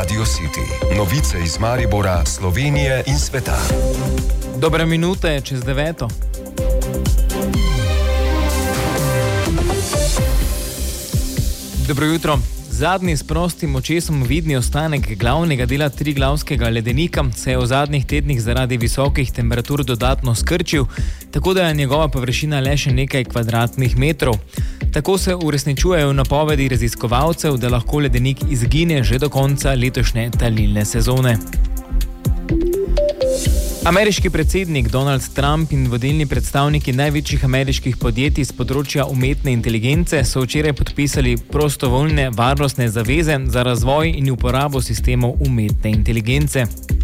Radio City. Novice iz Maribora, Slovenije in sveta. Dobre minute čez 9. Dobro jutro. Zadnji s prostim očesom vidni ostanek glavnega dela Triglavskega ledenika se je v zadnjih tednih zaradi visokih temperatur dodatno skrčil, tako da je njegova površina le še nekaj kvadratnih metrov. Tako se uresničujejo napovedi raziskovalcev, da lahko ledenik izgine že do konca letošnje talilne sezone. Ameriški predsednik Donald Trump in vodilni predstavniki največjih ameriških podjetij z področja umetne inteligence so včeraj podpisali prostovoljne varnostne zaveze za razvoj in uporabo sistemov umetne inteligence.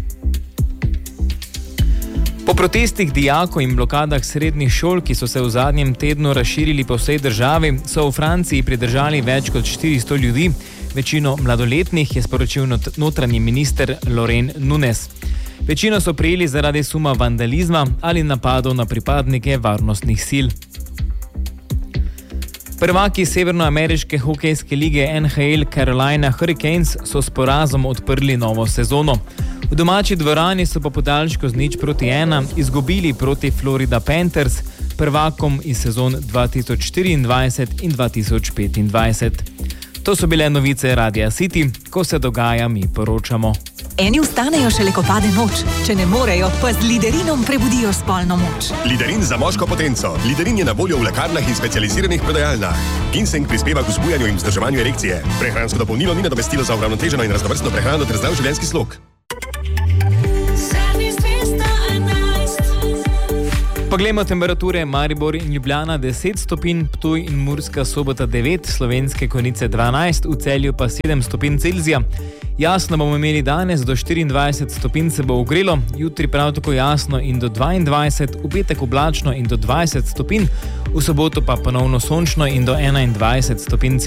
Po protestih dijakov in blokadah srednjih šol, ki so se v zadnjem tednu razširili po vsej državi, so v Franciji pridržali več kot 400 ljudi, večino mladoletnih, je sporočil notranji minister Laurent Nunez. Večino so prijeli zaradi suma vandalizma ali napadov na pripadnike varnostnih sil. Prvaki severnoameriške hokejske lige NHL Carolina Hurricanes so s porazom odprli novo sezono. V domači dvorani so po podaljšku z 0-1 izgubili proti Florida Panthers, prvakom iz sezon 2024 in 2025. To so bile novice Radia City, ko se dogaja, mi poročamo. Eni vstanejo šele, ko pade noč. Če ne morejo, pa z Liderinom prebudijo spolno moč. Liderin za moško potenco. Liderin je na voljo v lekarnah in specializiranih prodajalnah. Ginseng prispeva k vzbujanju in vzdrževanju erekcije. Prehransko dopolnilo ni nadomestilo za uravnoteženo in raznovrstno prehrano ter zdrav življenjski slog. Poglejmo temperature. Maribor in Ljubljana 10 stopinj, Ptuj in Murska Sobota 9, Slovenske Konjice 12, v Celju pa 7 stopinj Celzija. Jasno bomo imeli danes, do 24 stopinj se bo ogrelo, jutri prav tako jasno in do 22, v petek oblačno in do 20 stopinj, v soboto pa ponovno sončno in do 21 stopinj.